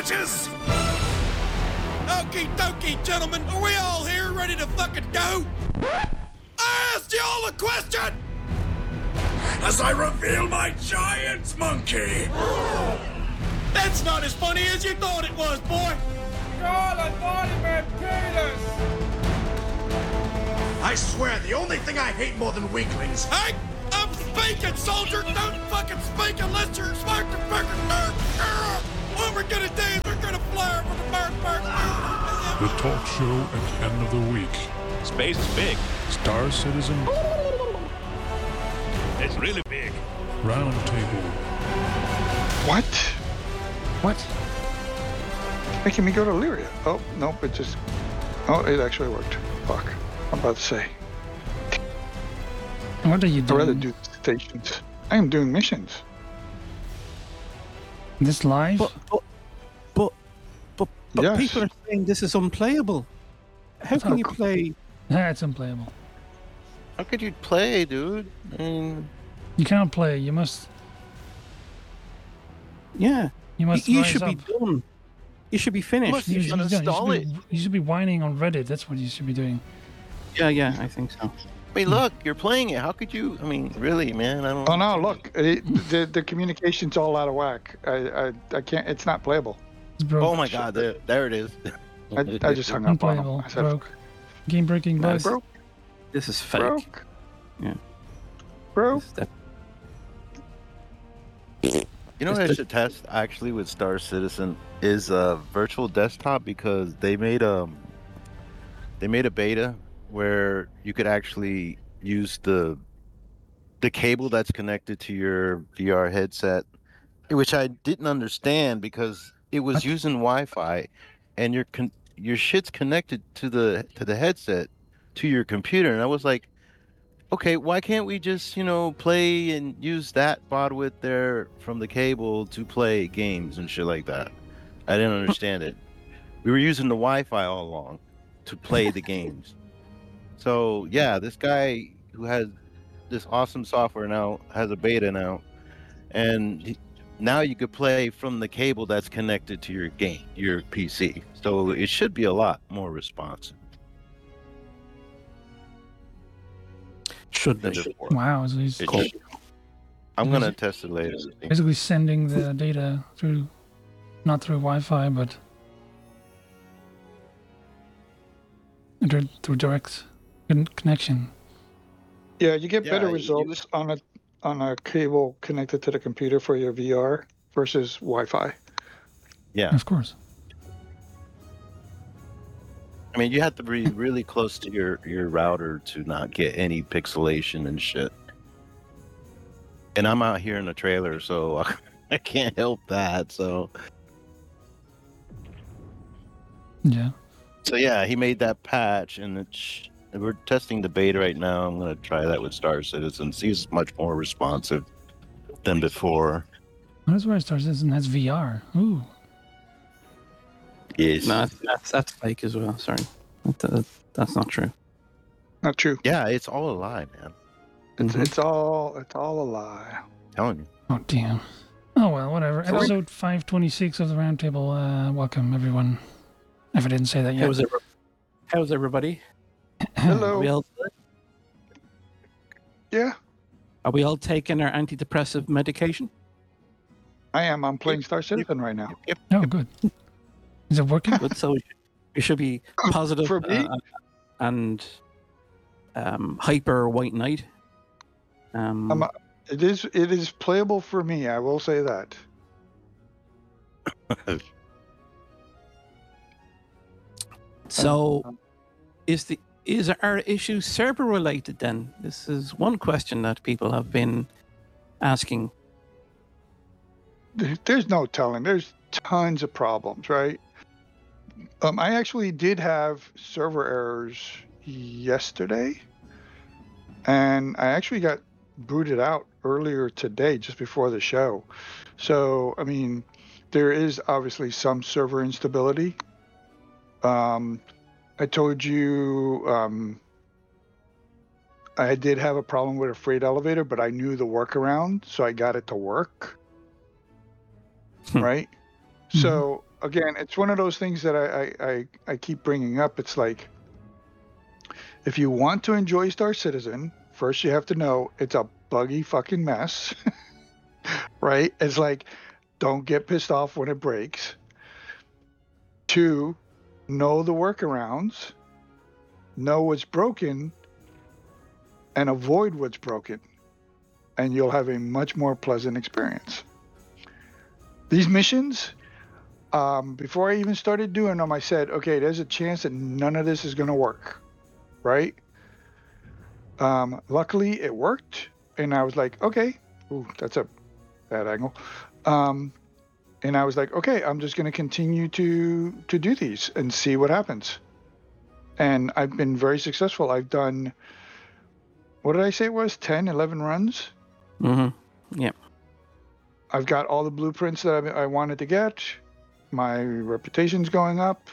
bitches! Okie dokie, gentlemen, are we all here ready to fucking go? I asked y'all a question! As I reveal my giant monkey! That's not as funny as you thought it was, boy! God, I thought he meant penis! I swear, the only thing I hate more than weaklings... Hey! I'm speaking, soldier! Don't fucking speak unless you're smart to fucking nerd! What we're gonna do is we're gonna fly over the bird. The talk show at the end of the week. Space is big. Star Citizen. It's really big. Round Table. What? What? Making me go to Lyria. Oh, nope, it just... Oh, it actually worked. Fuck. I'm about to say. What are you doing? I'd rather do stations. I am doing missions. This live? But Yes. people are saying this is unplayable. How can you play? Yeah, it's unplayable. How could you play, dude? I mean, You can't play. You must. Yeah. You must. You rise should be up. done. You should be finished. You should, uninstall you should be whining on Reddit. That's what you should be doing. Yeah, I think so. I mean, look, you're playing it. How could you? I mean, really, man? I don't. Oh no! Look, the communication's all out of whack. I can't. It's not playable. It's broke. Oh my God! There it is. I just hung up on him. Unplayable. I said, Broke. Game breaking No, bug. it's- broke, This is fake. broke, Yeah. broke. This is def- You know what I should test actually with Star Citizen is a virtual desktop, because they made a beta where you could actually use the cable that's connected to your VR headset, which I didn't understand because it was using Wi-Fi, and your shit's connected to the headset to your computer, and I was like, okay, why can't we just, play and use that bandwidth there from the cable to play games and shit like that? I didn't understand it. We were using the Wi-Fi all along to play the games. So yeah, this guy who has this awesome software now has a beta now, and now you could play from the cable that's connected to your PC. So it should be a lot more responsive Should than be. before. Wow, so he's It should. I'm gonna test it later. basically sending the data through, not through Wi-Fi, but through direct connection. Yeah, you get Yeah, better you results on a cable connected to the computer for your VR versus Wi-Fi. Yeah. Of course. I mean, you have to be really close to your router to not get any pixelation and shit. And I'm out here in the trailer, so I can't help that. So yeah, he made that patch, and we're testing the beta right now. I'm gonna try that with Star Citizen. See, it's much more responsive than before. That's where Star Citizen has VR. Ooh. Yes. No, that's fake as well. Sorry, that's not true. Not true. Yeah, it's all a lie, man. It's all a lie. I'm telling you. Oh damn. Oh well, whatever. Episode 526 of the Roundtable. Welcome everyone. If I didn't say that yet. How's everybody? Hello. Are we all, Yeah, are we all taking our antidepressive medication? I am. I'm playing Star Citizen right now. Oh, good. Is it working? Good. So we should be positive For me? and hyper white knight. It is playable for me. I will say that. So is our issue server related then? This is one question that people have been asking. There's no telling. There's tons of problems, right? I actually did have server errors yesterday, and I actually got booted out earlier today, just before the show. So, I mean, there is obviously some server instability. I told you I did have a problem with a freight elevator, but I knew the workaround, so I got it to work. Right? So again, it's one of those things that I keep bringing up. It's like, if you want to enjoy Star Citizen, first you have to know it's a buggy fucking mess, right? It's like, don't get pissed off when it breaks. 2, know the workarounds, know what's broken, and avoid what's broken, and you'll have a much more pleasant experience. These missions, before I even started doing them, I said, okay, there's a chance that none of this is going to work, right? Luckily, it worked, and I was like, okay, ooh, that's a bad angle. And I was like, okay, I'm just going to continue to do these and see what happens. And I've been very successful. I've done, what did I say it was? 10, 11 runs? Mm-hmm. Yeah. I've got all the blueprints that I wanted to get. My reputation's going up.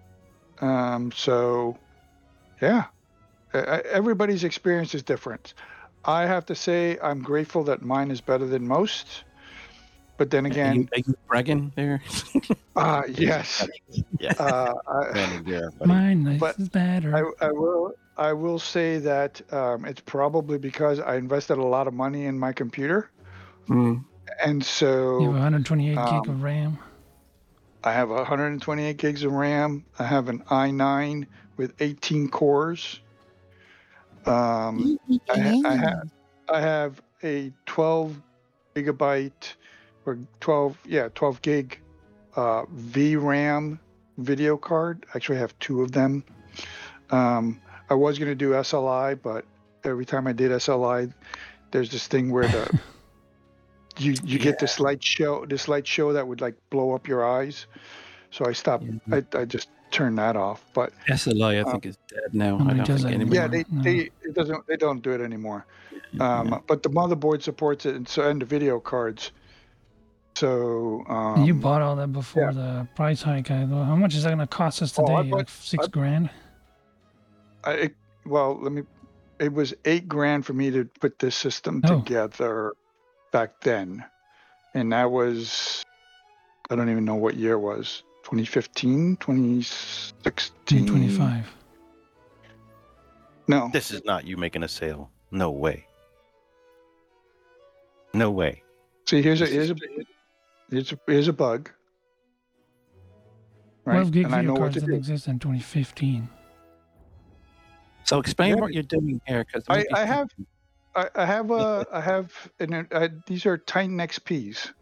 So, yeah. Everybody's experience is different. I have to say I'm grateful that mine is better than most. But then again, are you bragging there? yes. Yeah. Mine is better. I will say that it's probably because I invested a lot of money in my computer, and so You have 128 gig of RAM. I have 128 gigs of RAM. I have an i9 with 18 cores. I have a 12 gigabyte or 12 gig VRAM video card. Actually, I have 2 of them. I was going to do SLI, but every time I did SLI, there's this thing where you get this light show that would like blow up your eyes. So I stopped. I just turned that off. But SLI, I think, is dead now. I don't think anymore. Yeah, they don't do it anymore. But the motherboard supports it, and the video cards. So you bought all that before the price hike. How much is that going to cost us today? Like $6,000? It was $8,000 for me to put this system together back then, and that was, I don't even know what year it was. 2015, 2016, 2025. No, this is not you making a sale. No way. No way. See, here's a bug. Right? 12 gig and I know video what cards to didn't do. exist in 2015. So explain what you're doing here, because I have these are Titan XPs.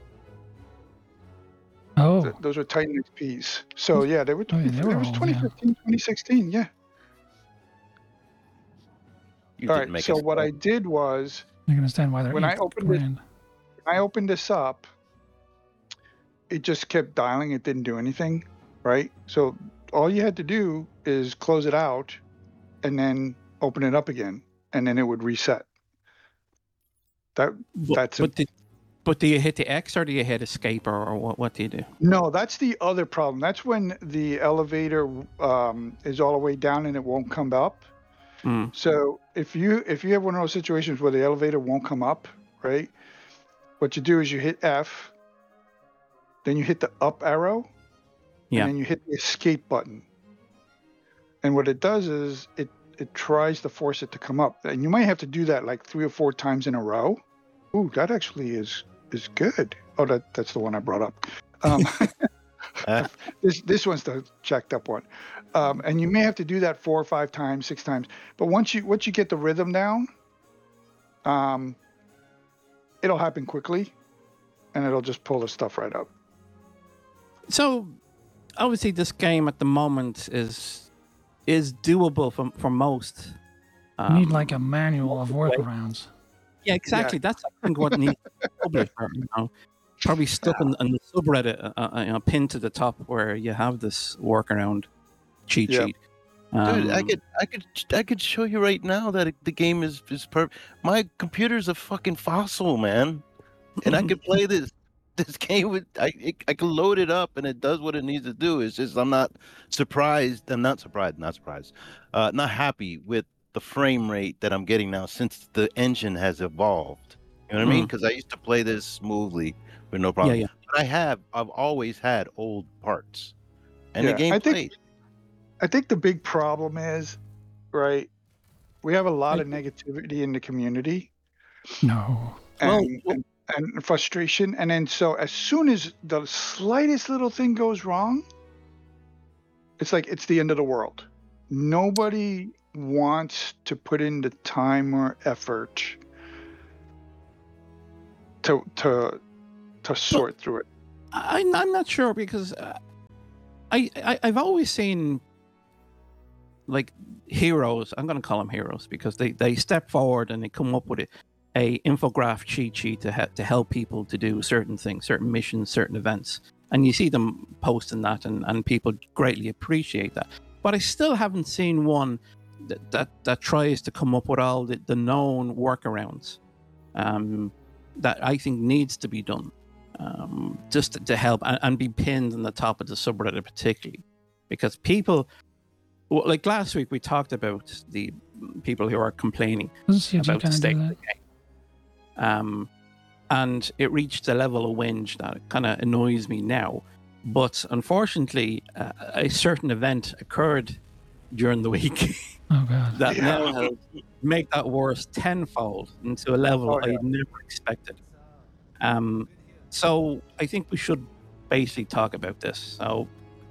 Oh, Those are Titan XPs. So yeah, they were. they were it was old, 2015, 2016. Yeah. You All didn't right. make So a what sale. I did was, I can understand why they're when I $8,000. opened this up, it just kept dialing. It didn't do anything, right? So all you had to do is close it out, and then open it up again, and then it would reset. That's it. But do you hit the X or do you hit escape, or what do you do? No, that's the other problem. That's when the elevator is all the way down and it won't come up. So if you have one of those situations where the elevator won't come up, right? What you do is you hit F, then you hit the up arrow, and then you hit the escape button. And what it does is it tries to force it to come up. And you might have to do that like 3 or 4 times in a row. Ooh, that actually is good. Oh, that's the one I brought up. This one's the jacked up one. And you may have to do that 4 or 5 times, 6 times. But once you get the rhythm down, it'll happen quickly, and it'll just pull the stuff right up. So obviously this game at the moment is doable for most. You need like a manual of workarounds. Yeah, exactly. Yeah. That's, I think, what needs to be published. Probably stuck in the subreddit, pinned to the top where you have this workaround cheat sheet. Dude, I could show you right now that the game is perfect. My computer's a fucking fossil, man, and I could play this game with. I can load it up and it does what it needs to do. It's just I'm not happy with the frame rate that I'm getting now since the engine has evolved. You know what I mean? Because I used to play this smoothly with no problem. Yeah. But I've always had old parts, and the Yeah, game played. I think the big problem is, right, we have a lot of Right. negativity in the community No. and, and frustration. And then so as soon as the slightest little thing goes wrong, it's like it's the end of the world. Nobody wants to put in the time or effort to sort through it. I'm not sure because I've always seen like heroes. I'm going to call them heroes because they step forward and they come up with a infograph cheat sheet to help people to do certain things, certain missions, certain events, and you see them posting that, and people greatly appreciate that. But I still haven't seen one that tries to come up with all the known workarounds that I think needs to be done. Just to help and be pinned on the top of the subreddit, particularly because people, like last week, we talked about the people who are complaining Doesn't CIG about the kind of state do of that? the game. And it reached a level of whinge that kind of annoys me now. But unfortunately, a certain event occurred during the week Oh god. that now has made that worse tenfold into a level Oh, yeah. I never expected. So I think we should basically talk about this. So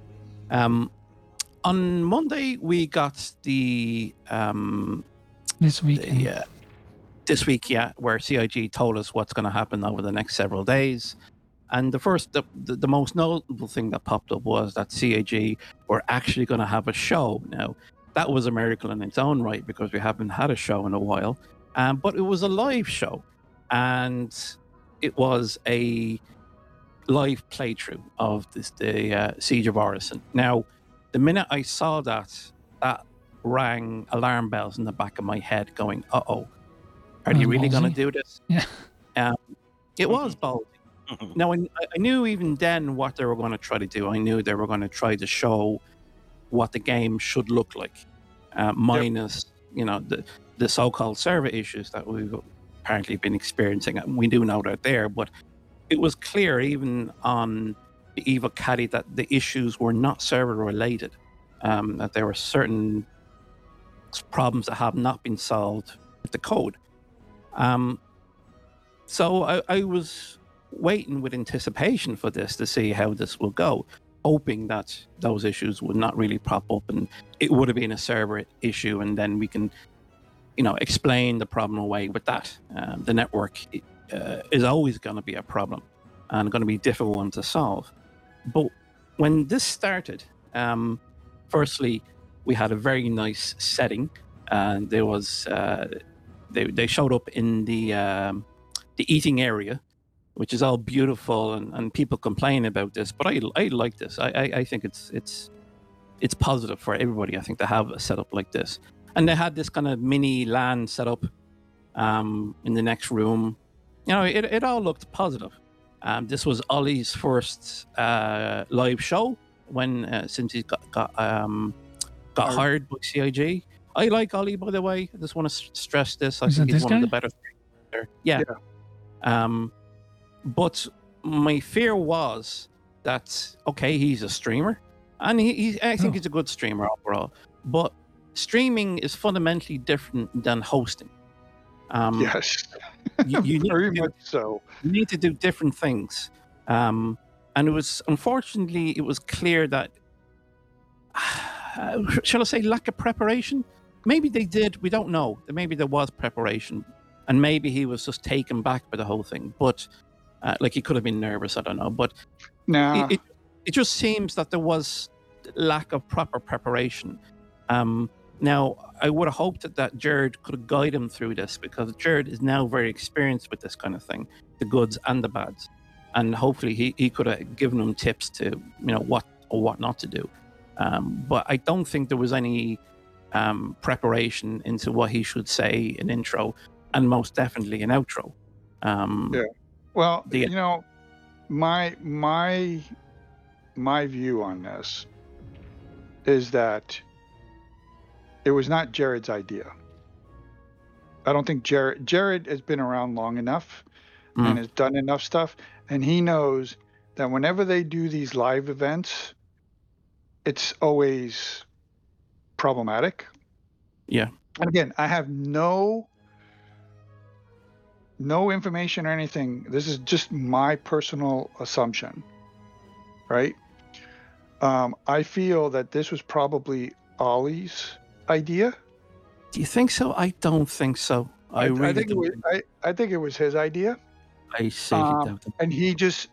on Monday we got the This weekend. this week, where CIG told us what's going to happen over the next several days. And the most notable thing that popped up was that CIG were actually going to have a show. Now, that was a miracle in its own right because we haven't had a show in a while. But it was a live show, and it was a live playthrough of the Siege of Orison. Now, the minute I saw that rang alarm bells in the back of my head going, uh-oh, are they really going to Ballsy. do this? Yeah. It was bold. Now, I knew even then what they were going to try to do. I knew they were going to try to show what the game should look like, minus, the so-called server issues that we've apparently been experiencing. We do know they're there, but it was clear even on the Evo Caddy that the issues were not server-related, that there were certain problems that have not been solved with the code. So I was waiting with anticipation for this to see how this will go, hoping that those issues would not really prop up and it would have been a server issue, and then we can, explain the problem away with that. The network is always going to be a problem and going to be a difficult one to solve. But when this started, firstly, we had a very nice setting, and there was they showed up in the eating area, which is all beautiful, and people complain about this, but I like this. I think it's positive for everybody, I think, to have a setup like this. And they had this kind of mini LAN set up in the next room. It all looked positive. This was Ollie's first live show since he got hired by CIG. I like Ollie, by the way. I just want to stress this. I Is think it he's this one of the guy? better there. Yeah. But my fear was that, okay, he's a streamer, and I think he's a good streamer overall, but streaming is fundamentally different than hosting. Yes, You need very to much so. you need to do different things. And unfortunately, it was clear that, shall I say, lack of preparation? Maybe they did, we don't know. Maybe there was preparation, and maybe he was just taken back by the whole thing. But like he could have been nervous, I don't know. But Nah, it just seems that there was lack of proper preparation. Now, I would have hoped that Jared could guide him through this, because Jared is now very experienced with this kind of thing, the goods and the bads. And hopefully he could have given him tips to, what or what not to do. But I don't think there was any preparation into what he should say in intro, and most definitely an outro. Yeah. Well, the- my view on this is that it was not Jared's idea. I don't think Jared has been around long enough and has done enough stuff, and he knows that whenever they do these live events, it's always problematic. Yeah. And again, I have no information or anything. This is just my personal assumption, right? I feel that this was probably Ollie's idea. Do you think so? I don't think so. I really don't. I think it was his idea. I seriously doubt it. And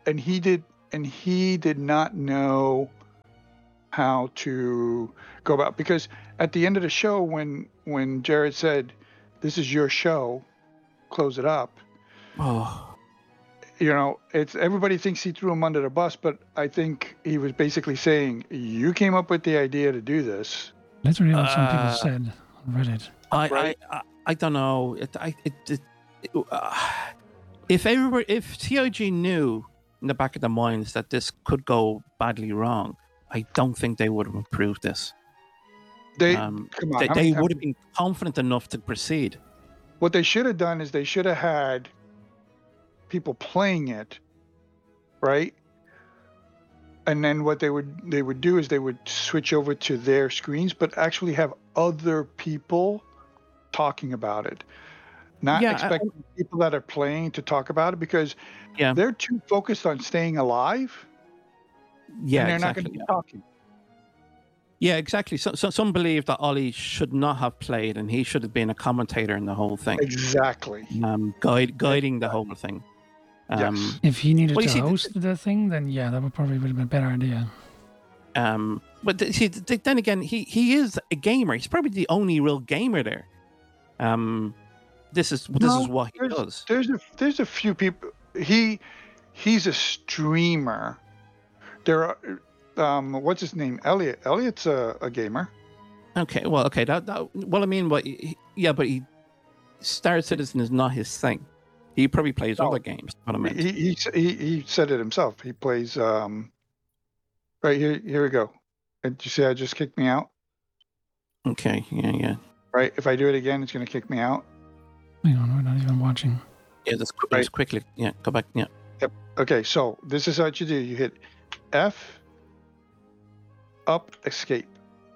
he did not know how to go about, because at the end of the show, when Jared said, "This is your show, close it up," it's everybody thinks he threw him under the bus, but I think he was basically saying, "You came up with the idea to do this." Literally what some people said on Reddit. I don't know. If CIG knew in the back of their minds that this could go badly wrong, I don't think they would have approved this. They they would have been confident enough to proceed. What they should have done is they should have had people playing it, right? And then what they would do is they would switch over to their screens, but actually have other people talking about it. Not expecting people that are playing to talk about it, because they're too focused on staying alive. Yeah, and they're exactly, not going to be talking. Yeah, exactly. So some believe that Ollie should not have played, and he should have been a commentator in the whole thing. Exactly. Guiding the whole thing. Yes. If he needed to host the thing, then that would probably be a better idea. But then again, he is a gamer. He's probably the only real gamer there. This is what he does. There's a few people. He's a streamer. There are what's his name? Elliot. Elliot's a gamer. Okay. Well, I mean, but he Star Citizen is not his thing. He probably plays other games. What I meant. He said it himself. He plays right here. Here we go. And you see, I just kicked me out. Okay. Yeah. Right. If I do it again, it's going to kick me out. Hang on, we're not even watching. Yeah, just quickly. Yeah, go back. Yeah. Yep. Okay. So this is what you do. You hit F, up, escape.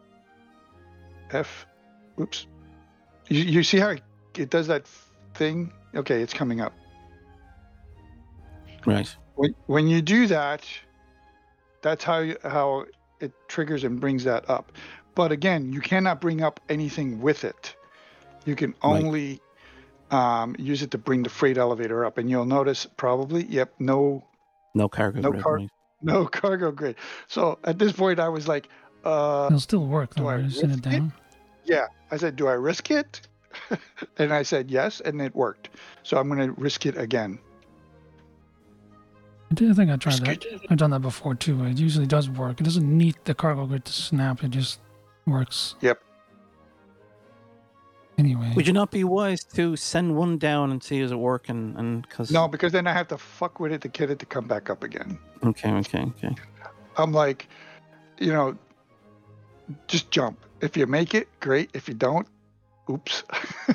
F. Oops. You see how it does that thing? Okay, it's coming up. Right. When you do that, that's how it triggers and brings that up. But again, you cannot bring up anything with it. You can only use it to bring the freight elevator up, and you'll notice probably, no cargo grid. No cargo grid. So at this point, I was like, it'll still work. Do I risk it down? Yeah, I said, do I risk it? And I said yes, and it worked. So I'm going to risk it again. I think I tried that. I've done that before too. It usually does work. It doesn't need the cargo grid to snap. It just works. Yep. Anyway. Would you not be wise to send one down and see is it working? No, because then I have to fuck with it to get it to come back up again. Okay. I'm like, just jump. If you make it, great. If you don't, oops.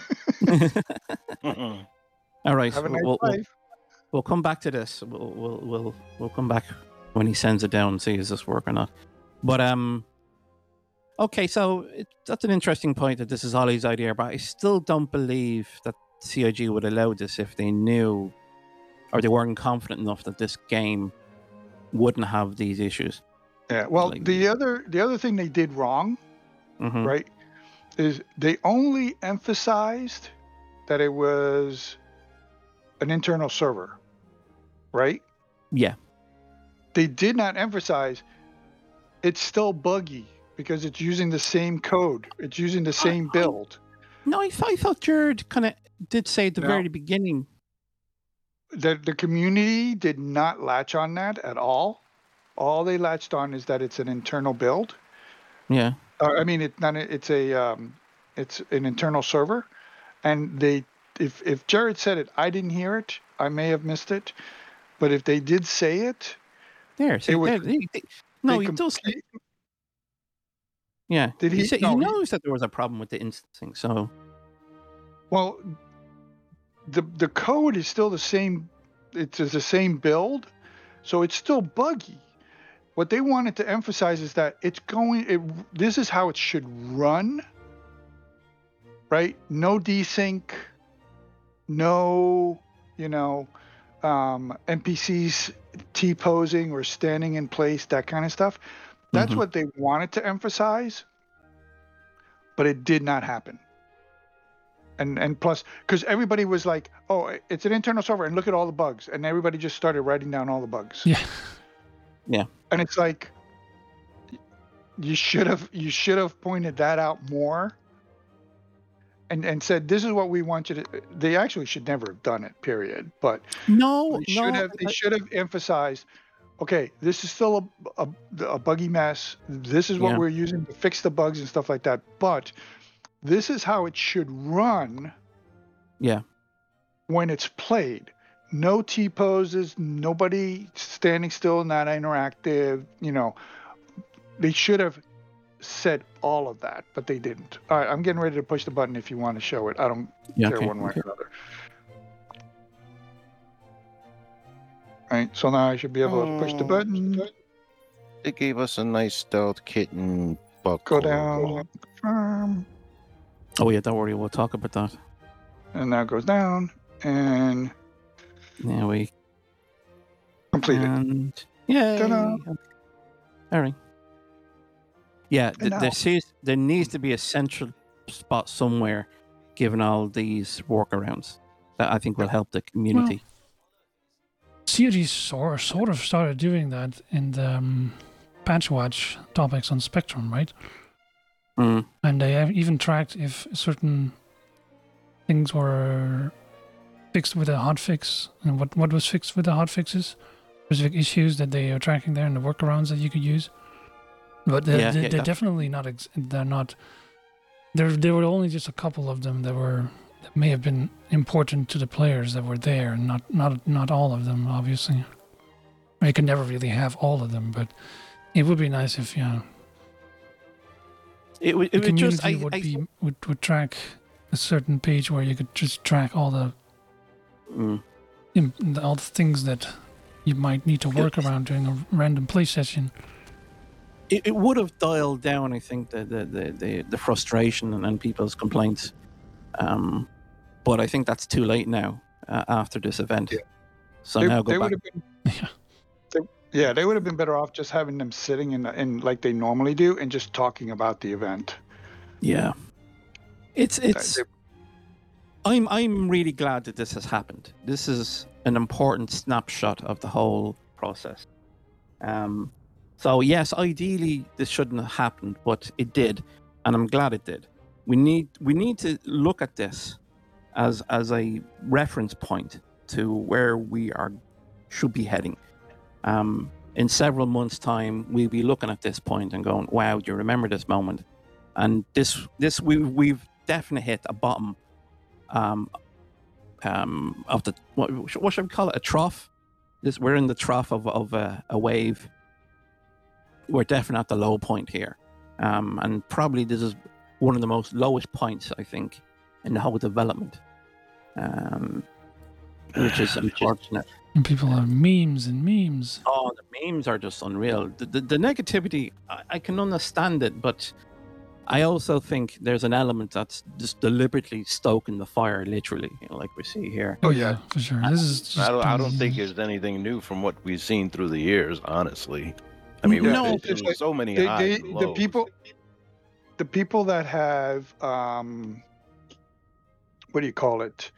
All right. Have a nice life. We'll come back to this. We'll come back when he sends it down and see is this work or not. But okay, so that's an interesting point that this is Ollie's idea, but I still don't believe that CIG would allow this if they knew or they weren't confident enough that this game wouldn't have these issues. Yeah. Well, the other thing they did wrong, right, is they only emphasized that it was an internal server, right? Yeah. They did not emphasize it's still buggy because it's using the same code. It's using the same build. No, I thought Jared kind of did say at the very beginning. The community did not latch on that at all. All they latched on is that it's an internal build. Yeah. I mean, it's an internal server, and if Jared said it, I didn't hear it. I may have missed it, but if they did say it, he does. Yeah. Did he? He knows that there was a problem with the instancing. So, well, the code is still the same it's the same build, so it's still buggy. What they wanted to emphasize is that this is how it should run, right? No desync, no, NPCs T-posing or standing in place, that kind of stuff. That's what they wanted to emphasize, but it did not happen. And plus, because everybody was like, oh, it's an internal server, and look at all the bugs. And everybody just started writing down all the bugs. Yeah. Yeah. And it's like, you should have pointed that out more and said, this is what we want you to. They actually should never have done it, period. But they should have emphasized, okay, this is still a buggy mess. This is what we're using to fix the bugs and stuff like that. But this is how it should run. Yeah. When it's played. No T-poses, nobody standing still, not interactive. They should have said all of that, but they didn't. All right, I'm getting ready to push the button if you want to show it. I don't care one way or another. All right, so now I should be able to push the button. It gave us a nice stealth kitten buckle. Go down, confirm. Oh yeah, don't worry, we'll talk about that. And now it goes down, and now we completed. And yay! All right. Yeah, there needs to be a central spot somewhere, given all these workarounds, that I think will help the community. CRG sort of started doing that in the patch watch topics on Spectrum, right? And they have even tracked if certain things were fixed with a hotfix, and what was fixed with the hotfixes, specific issues that they are tracking there, and the workarounds that you could use. But they're definitely not. They're not. There were only just a couple of them that may have been important to the players that were there, and not all of them, obviously. You can never really have all of them, but it would be nice if it would just would track a certain page where you could just track all the things that you might need to work around during a random play session. It would have dialed down, I think, the frustration and people's complaints. But I think that's too late now after this event. Yeah. So now go back. They would have been better off just having them sitting in like they normally do and just talking about the event. Yeah. It's I'm really glad that this has happened. This is an important snapshot of the whole process. So yes, ideally this shouldn't have happened, but it did, and I'm glad it did. We need to look at this as a reference point to where we should be heading. In several months' time, we'll be looking at this point and going, "Wow, do you remember this moment?" And we've definitely hit a bottom of the what should we call it? A trough. We're in the trough of a wave. We're definitely at the low point here, and probably this is one of the most lowest points, I think, in the whole development, which is unfortunate. And people have memes and memes. Oh, the memes are just unreal. The negativity, I can understand it, but I also think there's an element that's just deliberately stoking the fire, literally, like we see here. Oh yeah, for sure. This is just I don't think there's anything new from what we've seen through the years, honestly. I mean, no, there's like so many highs and lows. The people that have what do you call it?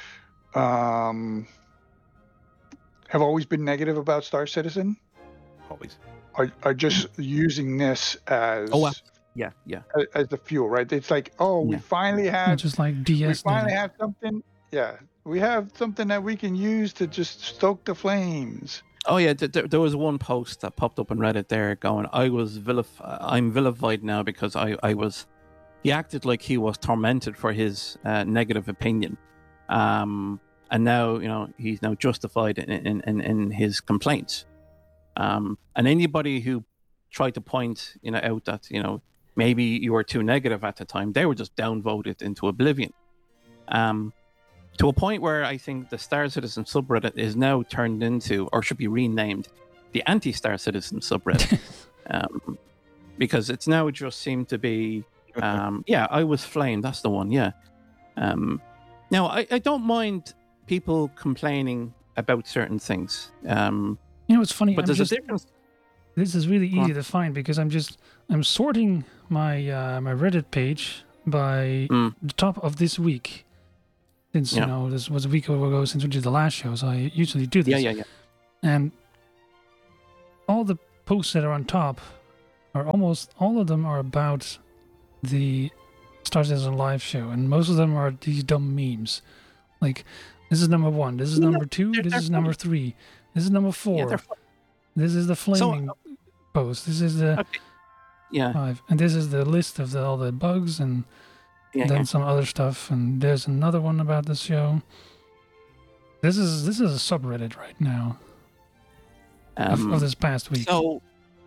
Have always been negative about Star Citizen. Always are just using this as as the fuel, right? It's like, we finally have just like DS. We finally have something. Yeah, we have something that we can use to just stoke the flames. Oh yeah, there was one post that popped up on Reddit there going, I'm vilified now because he acted like he was tormented for his negative opinion. And now, he's now justified in his complaints. And anybody who tried to point, out that, maybe you were too negative at the time, they were just downvoted into oblivion. to a point where I think the Star Citizen subreddit is now turned into, or should be renamed, the anti-Star Citizen subreddit, because it's now just seemed to be, I was flamed. That's the one. Yeah. Now I don't mind people complaining about certain things. It's funny. But there's a difference. This is really easy to find because I'm sorting my my Reddit page by the top of this week. Since this was a week ago since we did the last show, so I usually do this. Yeah. And all the posts that are on top are almost all of them are about the Star Citizen live show, and most of them are these dumb memes. Like, this is number 1, this is number 2, this is number 3, this is number 4, this is the flaming post, this is the 5, and this is the list of all the bugs, and then some other stuff, and there's another one about the show. This is a subreddit right now of this past week. So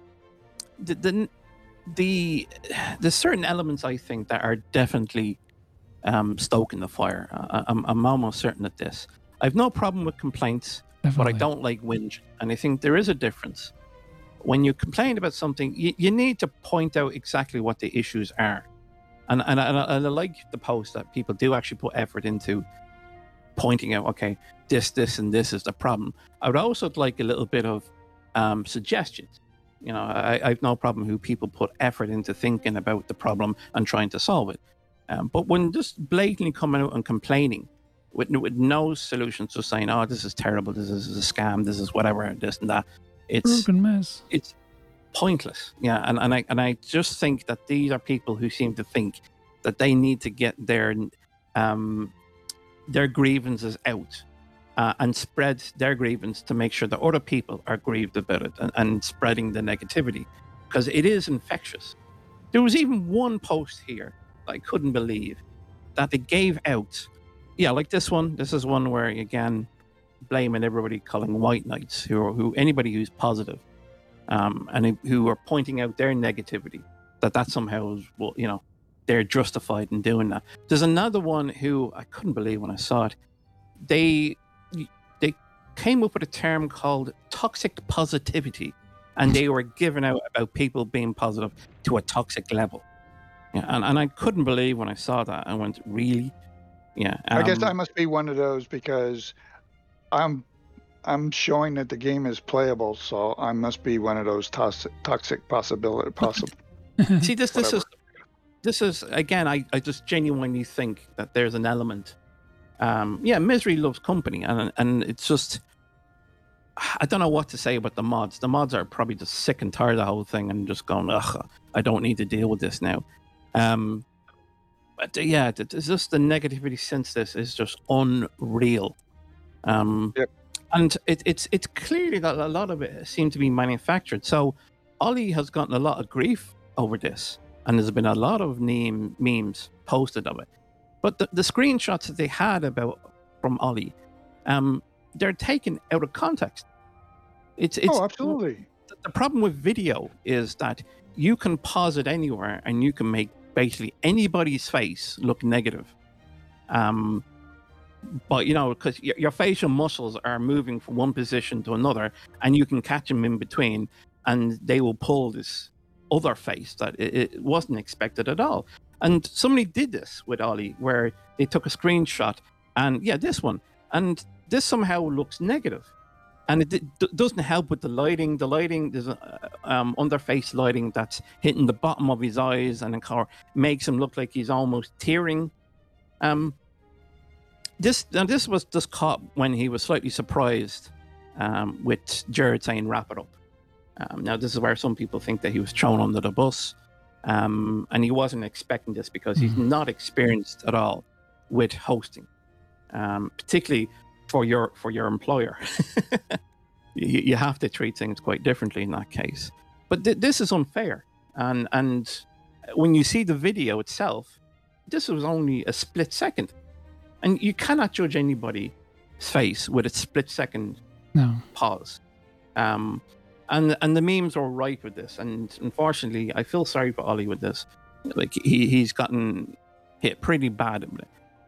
the certain elements I think that are definitely stoking the fire. I'm almost certain of this. I've no problem with complaints, but I don't like whinge, and I think there is a difference. When you complain about something, you need to point out exactly what the issues are. And I like the post that people do actually put effort into pointing out, okay, this, and this is the problem. I would also like a little bit of suggestions. I've no problem who people put effort into thinking about the problem and trying to solve it. But when just blatantly coming out and complaining with no solutions, just saying, oh, this is terrible, this is a scam, this is whatever, this and that, it's broken mess. It's pointless. Yeah, and I just think that these are people who seem to think that they need to get their grievances out and spread their grievance to make sure that other people are grieved about it and spreading the negativity, because it is infectious. There was even one post here I couldn't believe that they gave out. Yeah, like this one. This is one where, again, blaming everybody, calling white knights, who anybody who's positive, and who are pointing out their negativity, that somehow is, they're justified in doing that. There's another one who I couldn't believe when I saw it. They came up with a term called toxic positivity, and they were giving out about people being positive to a toxic level. Yeah, and I couldn't believe when I saw that. I went, really? Yeah. I guess I must be one of those because I'm showing that the game is playable, so I must be one of those toxic possible. See, this is again. I just genuinely think that there's an element. Misery loves company, and it's just, I don't know what to say about the mods. The mods are probably just sick and tired of the whole thing and just going, ugh, I don't need to deal with this now. But it's just the negativity since this is just unreal. Yep. And it's clearly that a lot of it seemed to be manufactured. So Ollie has gotten a lot of grief over this, and there's been a lot of memes posted of it. But the screenshots that they had from Ollie, they're taken out of context. It's absolutely. The problem with video is that you can pause it anywhere and you can make basically anybody's face look negative. But because your facial muscles are moving from one position to another, and you can catch them in between, and they will pull this other face that it wasn't expected at all. And somebody did this with Ollie, where they took a screenshot, and this one, and this somehow looks negative, and it doesn't help with the lighting. The lighting, there's underface lighting that's hitting the bottom of his eyes, and it makes him look like he's almost tearing. This was just caught when he was slightly surprised with Jared saying wrap it up. Now this is where some people think that he was thrown under the bus, and he wasn't expecting this because he's not experienced at all with hosting, particularly for your employer. You have to treat things quite differently in that case. But this is unfair, and when you see the video itself, this was only a split second. And you cannot judge anybody's face with a split-second pause. And the memes are right with this. And unfortunately, I feel sorry for Ollie with this. Like, he's gotten hit pretty bad.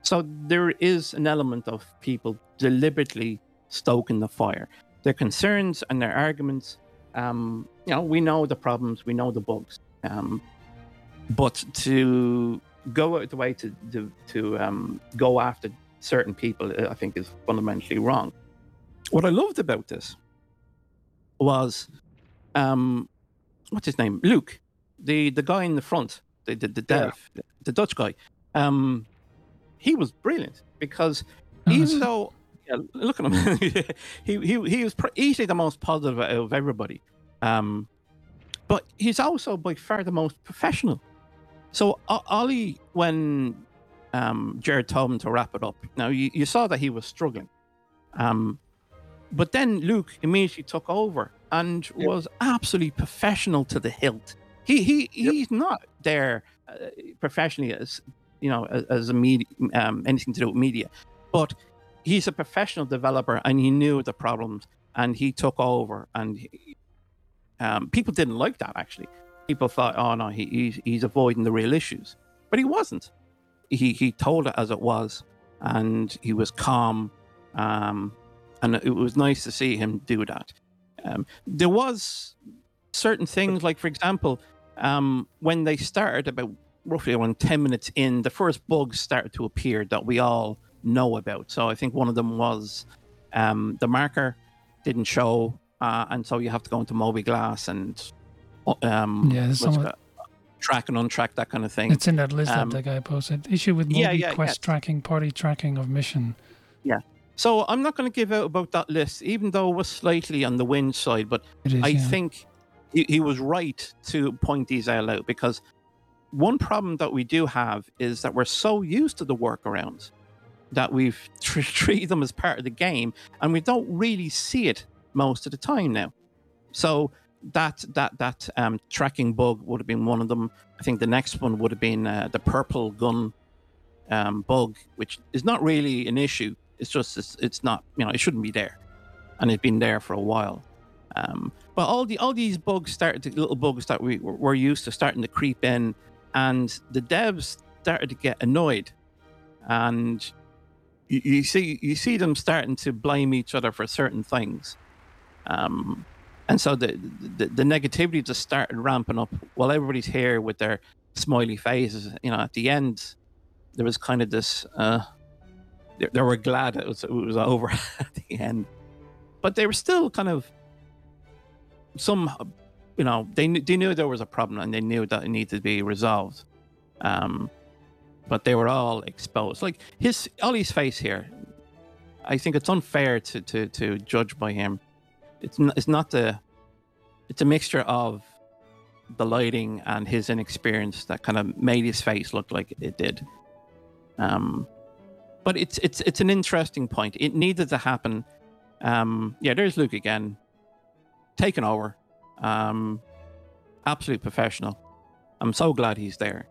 So there is an element of people deliberately stoking the fire. Their concerns and their arguments, we know the problems, we know the bugs, but to go out the way to go after certain people, I think, is fundamentally wrong. What I loved about this was, what's his name? Luke, the guy in the front, the dev, the Dutch guy. He was brilliant because even though, look at him, he was easily the most positive of everybody. But he's also by far the most professional. So Ollie, when Jared told him to wrap it up, now you saw that he was struggling. But then Luke immediately took over and was absolutely professional to the hilt. He's not there professionally as as a media, anything to do with media, but he's a professional developer and he knew the problems and he took over. And people didn't like that, actually. People thought, oh no, he's avoiding the real issues, but he wasn't. He told it as it was, and he was calm, and it was nice to see him do that. There was certain things, like for example, when they started, about roughly around 10 minutes in, the first bugs started to appear that we all know about. So I think one of them was the marker didn't show, and so you have to go into Moby-Glass and track and untrack, that kind of thing. It's in that list that the guy posted. Issue with Moby quest tracking, party tracking of mission. Yeah. So I'm not going to give out about that list, even though it was slightly on the win side, but I think he was right to point these out, because one problem that we do have is that we're so used to the workarounds that we've treated them as part of the game, and we don't really see it most of the time now. So that tracking bug would have been one of them. I think the next one would have been the purple gun bug, which is not really an issue. It's just it's not, it shouldn't be there, and it's been there for a while. But all these bugs little bugs that we're used to starting to creep in, and the devs started to get annoyed, and you see them starting to blame each other for certain things. And so the negativity just started ramping up while everybody's here with their smiley faces. At the end, there was kind of this. They were glad it was over at the end, but they were still kind of they knew there was a problem and they knew that it needed to be resolved. But they were all exposed. Like Ollie's face here, I think it's unfair to judge by him. It's a mixture of the lighting and his inexperience that kind of made his face look like it did. But it's an interesting point. It needed to happen. There's Luke again, taking over. Absolute professional. I'm so glad he's there.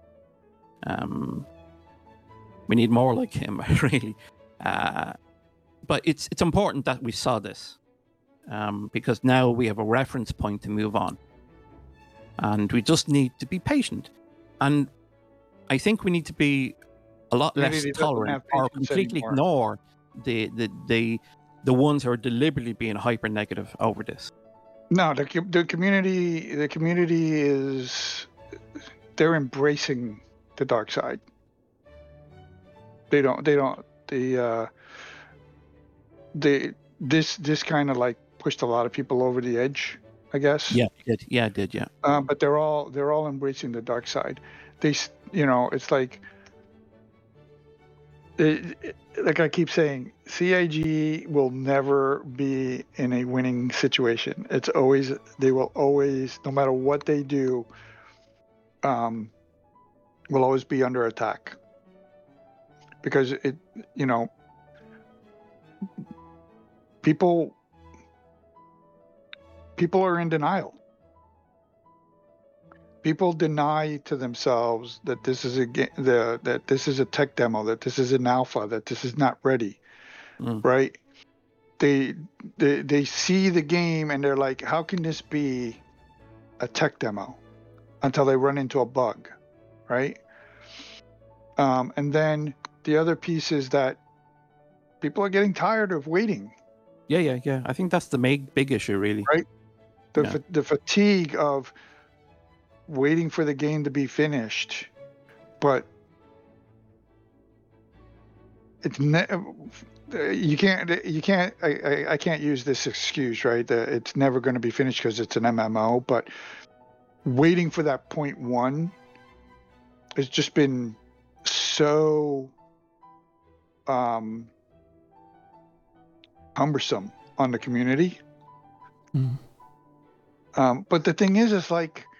We need more like him, really. But it's important that we saw this. Because now we have a reference point to move on. And we just need to be patient. And I think we need to be a lot less tolerant or completely ignore the ones who are deliberately being hyper negative over this. No, the community they're embracing the dark side. This kind of like pushed a lot of people over the edge, I guess. Yeah, it did. But they're all embracing the dark side. It's like, like I keep saying, CIG will never be in a winning situation. They will always, no matter what they do, will always be under attack. Because people are in denial. People deny to themselves that this is that this is a tech demo, that this is an alpha, that this is not ready, right? They see the game and they're like, how can this be a tech demo? Until they run into a bug, right? And then the other piece is that people are getting tired of waiting. Yeah. I think that's the big issue, really. Right. The fatigue of waiting for the game to be finished, but it's you can't. I can't use this excuse, right? That it's never going to be finished because it's an MMO. But waiting for that point one has just been so cumbersome on the community. Mm. But the thing is like